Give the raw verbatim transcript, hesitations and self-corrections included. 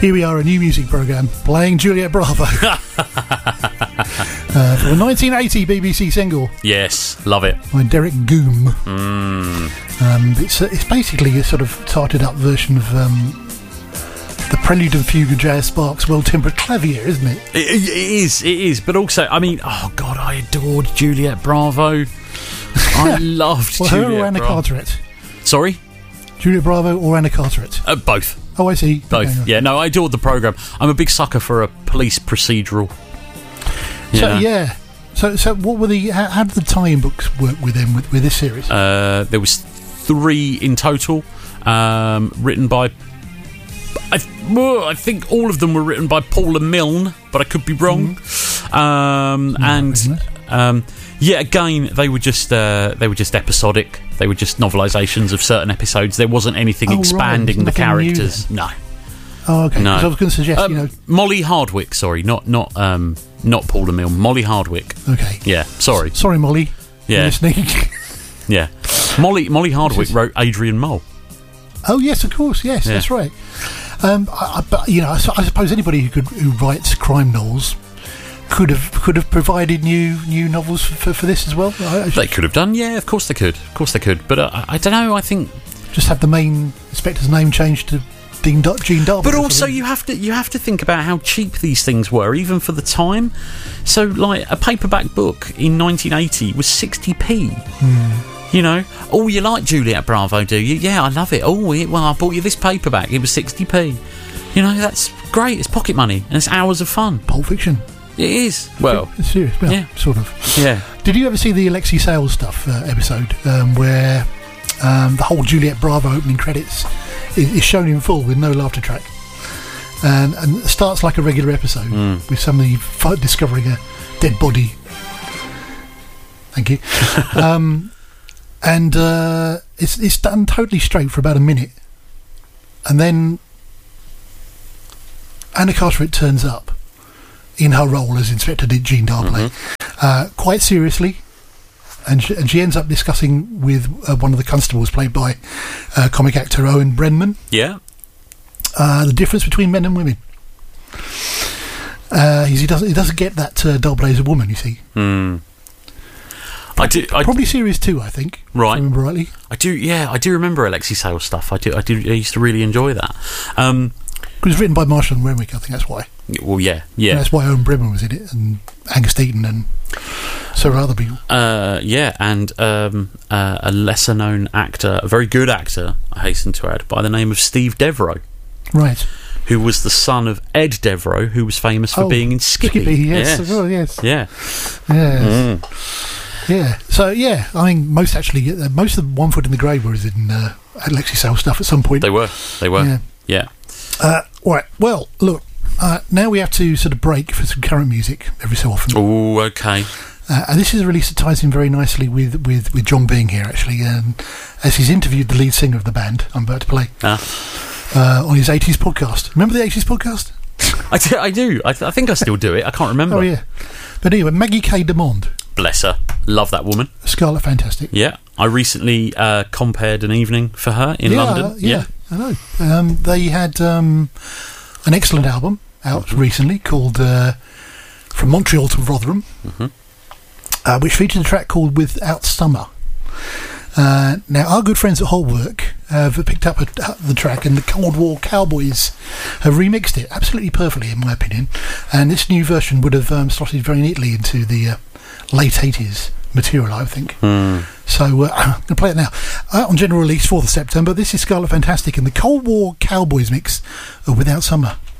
Here we are, a new music programme playing Juliet Bravo. uh, for the nineteen eighty B B C single. Yes, love it. By Derek Goom. Mm. Um, it's, uh, it's basically a sort of tarted up version of um, the Prelude and Fugue of J S Sparks' Well-Tempered Clavier, isn't it? it? It is, it is. But also, I mean, oh God, I adored Juliet Bravo. I loved well, Juliet her or Anna Bravo. Carteret? Sorry? Juliet Bravo or Anna Carteret? Uh, both. Oh, I see. Both. Okay. Yeah, no, I adored the programme. I'm a big sucker for a police procedural. So, know? yeah. So, so what were the... How, how did the tie-in books work with them, with, with this series? Uh, there was three in total, um, written by... I, well, I think all of them were written by Paula Milne, but I could be wrong. Mm. Um, no, and... Um, yeah, again, they were just uh, they were just episodic. They were just novelisations of certain episodes. There wasn't anything oh, expanding right. the characters. No. Oh, okay. No. I was going to suggest, um, you know, Molly Hardwick. Sorry, not not um, not Paula Milne. Molly Hardwick. Okay. Yeah. Sorry. S- sorry, Molly. Yeah. Listening. yeah. Molly Molly Hardwick wrote Adrian Mole. Oh yes, of course. Yes, yeah. That's right. Um, I, I, but you know, I, I suppose anybody who could who writes crime novels could have could have provided new new novels for, for, for this as well. I, I they could have done, yeah, of course they could, of course they could. But uh, I, I don't know. I think just have the main inspector's name changed to Dean Dar- Gene Darby. But also, you have to you have to think about how cheap these things were, even for the time. So, like a paperback book in nineteen eighty was sixty p. Mm. You know, oh, you like Juliet Bravo, do you? Yeah, I love it. Oh, it, well, I bought you this paperback. It was sixty p. You know, that's great. It's pocket money and it's hours of fun. Pulp Fiction. It is. Well, it's serious. Well, yeah, sort of. Yeah. Did you ever see the Alexei Sales stuff uh, episode um, where um, the whole Juliet Bravo opening credits is, is shown in full with no laughter track, and, and it starts like a regular episode mm. with somebody f- discovering a dead body. Thank you. um, and uh, it's it's done totally straight for about a minute, and then Anna Carteret turns up in her role as Inspector Jean Darblay, mm-hmm. uh, quite seriously, and she, and she ends up discussing with uh, one of the constables played by uh, comic actor Owen Brenman. Yeah, uh, the difference between men and women. Uh, he doesn't he doesn't get that uh, Darblay is a woman. You see, mm. I do. I Probably series two, I think. Right, if I remember rightly. I do. Yeah, I do remember Alexei Sales stuff. I do. I do. I used to really enjoy that. Um, it was written by Marshall and Renwick. I think that's why. Well, yeah, yeah. And that's why Owen Brenman was in it, and Angus Deaton, and several other people. Uh, yeah, and um, uh, a lesser-known actor, a very good actor, I hasten to add, by the name of Steve Devereaux. Right. Who was the son of Ed Devereaux, who was famous for oh, being in Skippy. Skippy, yes. Yes. Oh, yes. Yeah. Yes. Mm. Yeah. So, yeah, I mean, most actually, uh, most of One Foot in the Grave was in uh, Alexei Sales stuff at some point. They were. They were. Yeah. yeah. Uh, right. Well, look, uh, now we have to sort of break for some current music every so often. Oh, okay. Uh, and this is a release that ties in very nicely with, with, with John Being here, actually, um, as he's interviewed the lead singer of the band I'm about to play. Ah. Uh, on his eighties podcast. Remember the eighties podcast? I do. I, do. I, th- I think I still do it. I can't remember. Oh, yeah. But anyway, Maggie K. DeMond. Bless her. Love that woman. Scarlet Fantastic. Yeah. I recently uh, compared an evening for her in yeah, London. Uh, yeah, yeah, I know. Um, they had um, an excellent album out mm-hmm. recently called uh, From Montreal to Rotherham, mm-hmm. uh, which featured a track called Without Summer. Uh, now, our good friends at Holwork have picked up a, uh, the track, and the Cold War Cowboys have remixed it absolutely perfectly, in my opinion. And this new version would have um, slotted very neatly into the uh, late eighties material, I think. Mm. So uh, I'm going to play it now. Uh, on general release fourth of September, this is Scarlet Fantastic and the Cold War Cowboys mix of Without Summer.